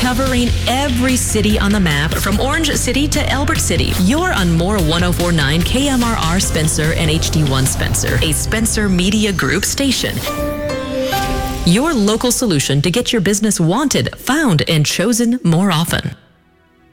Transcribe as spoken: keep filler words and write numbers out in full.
covering every city on the map from Orange City to Elbert City. You're on More one oh four point nine K M R R Spencer and H D one Spencer, a Spencer Media Group station. Your local solution to get your business wanted, found, and chosen more often.